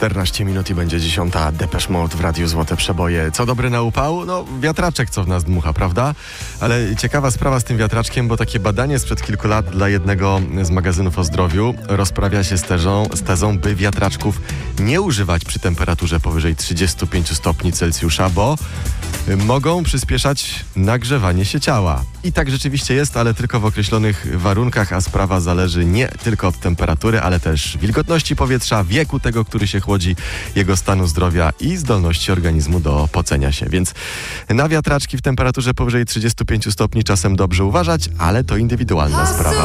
14 minut i będzie 10. Depeche Mode w Radiu Złote Przeboje. Co dobre na upał? No, wiatraczek, co w nas dmucha, prawda? Ale ciekawa sprawa z tym wiatraczkiem, bo takie badanie sprzed kilku lat dla jednego z magazynów o zdrowiu rozprawia się z tezą, by wiatraczków nie używać przy temperaturze powyżej 35 stopni Celsjusza, bo mogą przyspieszać nagrzewanie się ciała. I tak rzeczywiście jest, ale tylko w określonych warunkach, a sprawa zależy nie tylko od temperatury, ale też wilgotności powietrza, wieku tego, który się chłodzi, jego stanu zdrowia i zdolności organizmu do pocenia się. Więc na wiatraczki w temperaturze powyżej 35 stopni czasem dobrze uważać, ale to indywidualna sprawa.